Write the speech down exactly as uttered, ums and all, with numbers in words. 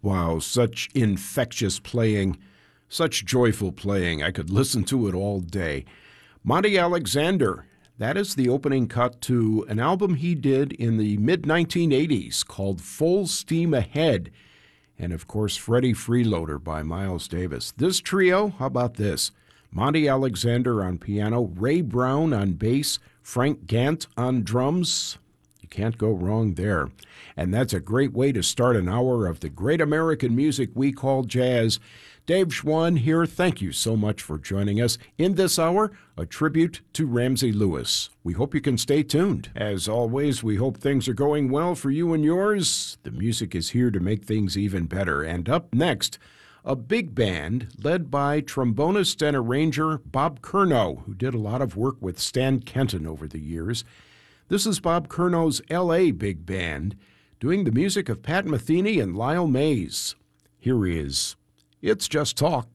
Wow, such infectious playing, such joyful playing. I could listen to it all day. Monty Alexander, that is the opening cut to an album he did in the mid nineteen eighties called Full Steam Ahead. And of course, Freddie Freeloader by Miles Davis. This trio, how about this? Monty Alexander on piano, Ray Brown on bass, Frank Gant on drums. You can't go wrong there. And that's a great way to start an hour of the great American music we call jazz. Dave Schwann here. Thank you so much for joining us in this hour, a tribute to Ramsey Lewis. We hope you can stay tuned. As always, we hope things are going well for you and yours. The music is here to make things even better. And up next, a big band led by trombonist and arranger Bob Curnow, who did a lot of work with Stan Kenton over the years. This is Bob Curnow's L A Big Band, doing the music of Pat Metheny and Lyle Mays. Here he is. It's Just Talk.